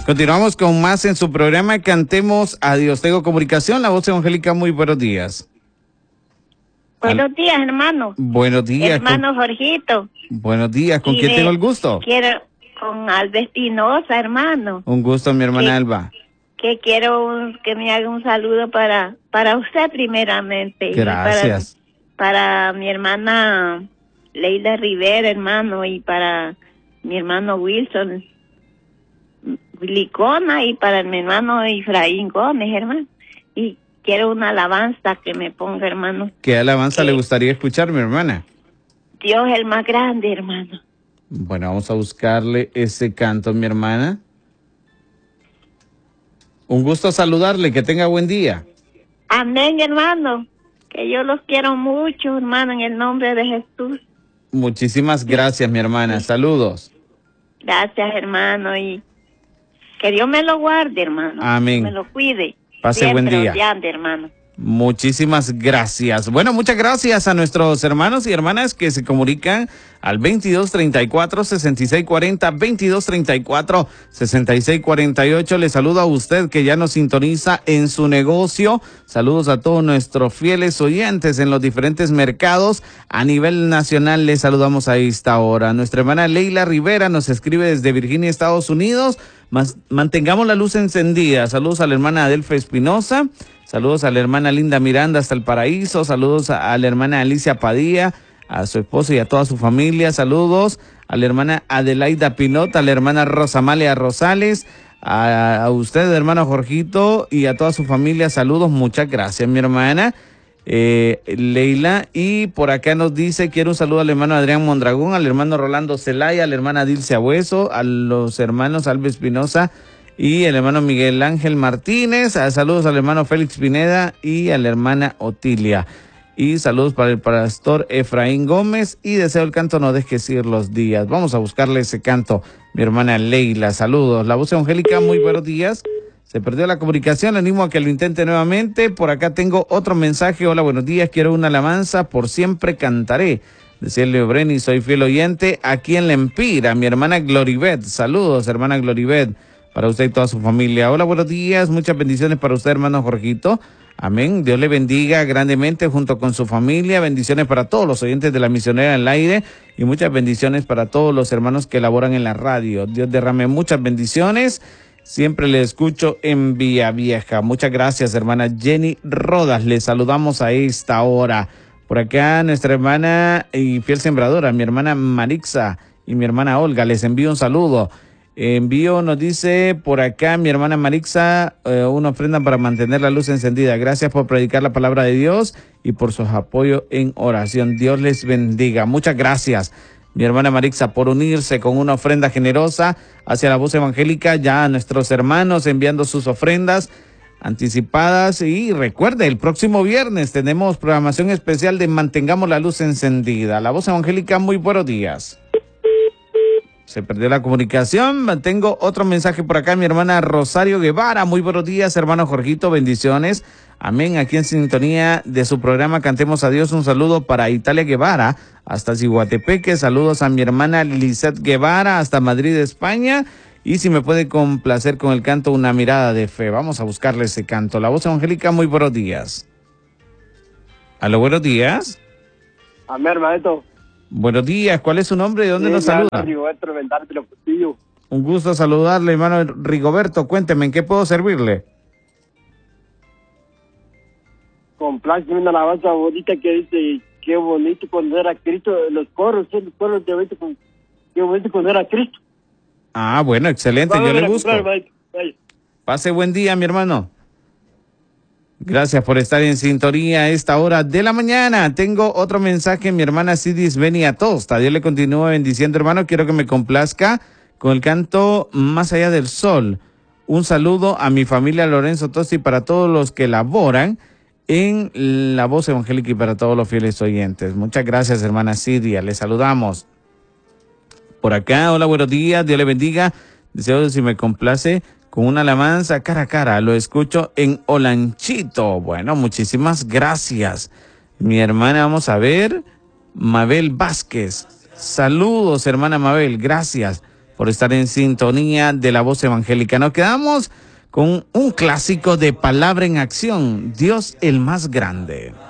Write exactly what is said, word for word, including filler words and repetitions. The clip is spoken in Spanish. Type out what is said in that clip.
Continuamos con más en su programa Cantemos a Dios. Tengo comunicación, la voz evangélica, muy buenos días. Buenos días, hermano. Buenos días. Hermano con... Jorgito. Buenos días, ¿con Y quién de- tengo el gusto? Quiero, con Alba Espinosa, hermano. Un gusto, mi hermana que, Alba. Que quiero un- que me haga un saludo para, para usted primeramente. Gracias. Y para, para mi hermana Leila Rivera, hermano, y para mi hermano Wilson Licona, y para mi hermano Efraín Gómez, hermano. Y quiero una alabanza que me ponga, hermano. ¿Qué alabanza que le gustaría escuchar, mi hermana? Dios es el más grande, hermano. Bueno, vamos a buscarle ese canto, mi hermana. Un gusto saludarle, que tenga buen día. Amén, hermano. Que yo los quiero mucho, hermano, en el nombre de Jesús. Muchísimas gracias, mi hermana. Saludos. Gracias, hermano, y que Dios me lo guarde, hermano. Amén. Me lo cuide. Pase Siempre buen día. odiando, hermano. Muchísimas gracias. Bueno, muchas gracias a nuestros hermanos y hermanas que se comunican al veintidós treinta y cuatro, sesenta y seis cuarenta, veintidós treinta y cuatro, sesenta y seis cuarenta y ocho. Le saludo a usted que ya nos sintoniza en su negocio. Saludos a todos nuestros fieles oyentes en los diferentes mercados. A nivel nacional les saludamos a esta hora. Nuestra hermana Leila Rivera nos escribe desde Virginia, Estados Unidos. Mas, mantengamos la luz encendida. Saludos a la hermana Adelfa Espinosa. Saludos a la hermana Linda Miranda hasta el paraíso. Saludos a, a la hermana Alicia Padilla, a su esposo y a toda su familia. Saludos a la hermana Adelaida Pinot, a la hermana Rosamalia Rosales, a, a usted, hermano Jorgito, y a toda su familia. Saludos, muchas gracias, mi hermana eh, Leila. Y por acá nos dice, quiero un saludo al hermano Adrián Mondragón, al hermano Rolando Zelaya, a la hermana Dilce Abueso, a los hermanos Alba Espinosa y el hermano Miguel Ángel Martínez. Saludos al hermano Félix Pineda y a la hermana Otilia. Y saludos para el pastor Efraín Gómez. Y deseo el canto No dejes ir los días. Vamos a buscarle ese canto, mi hermana Leila. Saludos. La voz evangélica, muy buenos días. Se perdió la comunicación, le animo a que lo intente nuevamente. Por acá tengo otro mensaje. Hola, buenos días. Quiero una alabanza, Por siempre cantaré. Decía Leo Breni, soy fiel oyente aquí en La Empira. Mi hermana Gloribet. Saludos, hermana Gloribet. Para usted y toda su familia. Hola, buenos días. Muchas bendiciones para usted, hermano Jorgito. Amén. Dios le bendiga grandemente junto con su familia. Bendiciones para todos los oyentes de la Misionera en el Aire. Y muchas bendiciones para todos los hermanos que laboran en la radio. Dios derrame muchas bendiciones. Siempre le escucho en Vía Vieja. Muchas gracias, hermana Jenny Rodas. Le saludamos a esta hora. Por acá nuestra hermana y fiel sembradora, mi hermana Marixa y mi hermana Olga. Les envío un saludo. Envío, nos dice por acá mi hermana Marixa, eh, una ofrenda para mantener la luz encendida. Gracias por predicar la palabra de Dios y por su apoyo en oración. Dios les bendiga. Muchas gracias, mi hermana Marixa, por unirse con una ofrenda generosa hacia la voz evangélica. Ya a nuestros hermanos enviando sus ofrendas anticipadas. Y recuerde, el próximo viernes tenemos programación especial de Mantengamos la Luz Encendida. La voz evangélica, muy buenos días. Se perdió la comunicación. Tengo otro mensaje por acá, mi hermana Rosario Guevara. Muy buenos días, hermano Jorgito, bendiciones. Amén, aquí en sintonía de su programa Cantemos a Dios. Un saludo para Italia Guevara, hasta Ciguatepeque. Saludos a mi hermana Lizeth Guevara, hasta Madrid, España. Y si me puede complacer con el canto Una mirada de fe. Vamos a buscarle ese canto. La voz evangélica, muy buenos días. ¿Aló, buenos días? Amén, hermanito. Buenos días, ¿cuál es su nombre y dónde Sí, nos saluda? Rigoberto Reventarte de los Castillos. Un gusto saludarle, hermano Rigoberto. Cuénteme, ¿en qué puedo servirle? Compláceme una alabanza bonita que dice, qué bonito cuando era Cristo, los coros, ¿sí? Los coros de bonito, qué bonito cuando era Cristo. Ah, bueno, excelente, Vamos, yo le a busco. comprar, vaya. Pase buen día, mi hermano. Gracias por estar en sintonía a esta hora de la mañana. Tengo otro mensaje, mi hermana Sidis Benia Tosta. Dios le continúe bendiciendo, hermano. Quiero que me complazca con el canto Más allá del sol. Un saludo a mi familia Lorenzo Tosti y para todos los que laboran en la voz evangélica y para todos los fieles oyentes. Muchas gracias, hermana Sidia. Le saludamos. Por acá, hola, buenos días. Dios le bendiga. Deseo, si me complace, con una alabanza cara a cara. Lo escucho en Olanchito. Bueno, muchísimas gracias. Mi hermana, vamos a ver, Mabel Vázquez. Saludos, hermana Mabel, gracias por estar en sintonía de la voz evangélica. Nos quedamos con un clásico de Palabra en Acción, Dios el más grande.